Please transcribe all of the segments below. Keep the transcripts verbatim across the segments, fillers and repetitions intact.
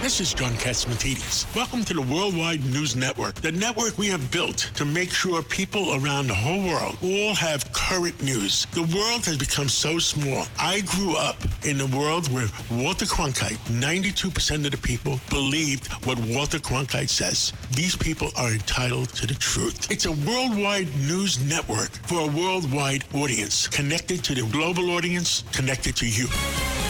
This is John Catsimatidis. Welcome to the Worldwide News Network, the network we have built to make sure people around the whole world all have current news. The world has become so small. I grew up in a world where Walter Cronkite, ninety-two percent of the people believed what Walter Cronkite says. These people are entitled to the truth. It's a worldwide news network for a worldwide audience, connected to the global audience, connected to you.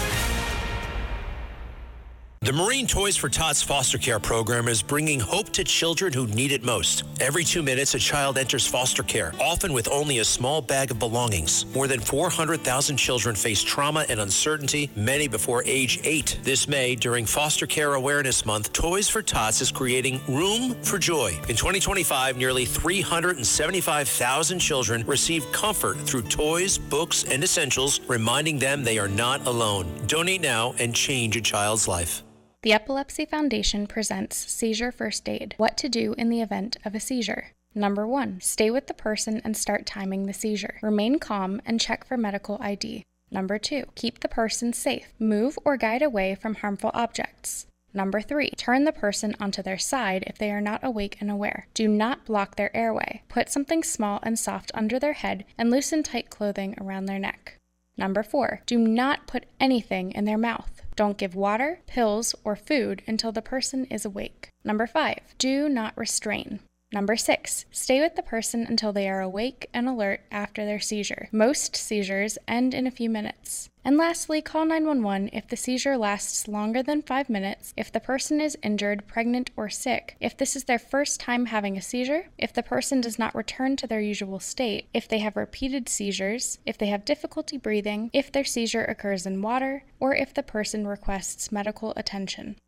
The Marine Toys for Tots foster care program is bringing hope to children who need it most. Every two minutes, a child enters foster care, often with only a small bag of belongings. More than four hundred thousand children face trauma and uncertainty, many before age eight. This May, during Foster Care Awareness Month, Toys for Tots is creating Room for Joy. In twenty twenty-five, nearly three hundred seventy-five thousand children received comfort through toys, books, and essentials, reminding them they are not alone. Donate now and change a child's life. The Epilepsy Foundation presents Seizure First Aid. What to do in the event of a seizure. Number one, stay with the person and start timing the seizure. Remain calm and check for medical I D. Number two, keep the person safe. Move or guide away from harmful objects. Number three, turn the person onto their side if they are not awake and aware. Do not block their airway. Put something small and soft under their head and loosen tight clothing around their neck. Number four, do not put anything in their mouth. Don't give water, pills, or food until the person is awake. Number five, do not restrain. Number six, stay with the person until they are awake and alert after their seizure. Most seizures end in a few minutes. And lastly, call nine one one if the seizure lasts longer than five minutes, if the person is injured, pregnant, or sick, if this is their first time having a seizure, if the person does not return to their usual state, if they have repeated seizures, if they have difficulty breathing, if their seizure occurs in water, or if the person requests medical attention.